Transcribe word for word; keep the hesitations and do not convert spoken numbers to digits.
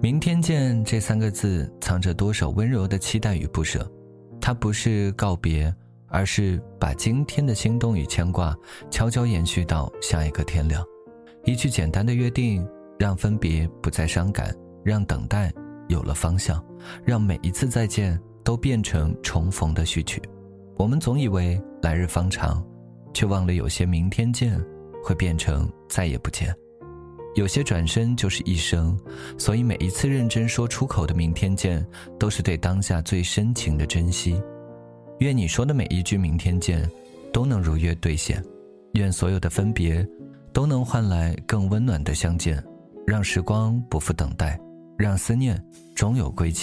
明天见这三个字藏着多少温柔的期待与不舍。它不是告别，而是把今天的心动与牵挂悄悄延续到下一个天亮。一句简单的约定，让分别不再伤感，让等待有了方向，让每一次再见都变成重逢的序曲。我们总以为来日方长，却忘了有些明天见会变成再也不见，有些转身就是一生。所以每一次认真说出口的明天见，都是对当下最深情的珍惜。愿你说的每一句明天见都能如约兑现，愿所有的分别都能换来更温暖的相见，让时光不负等待，让思念终有归期。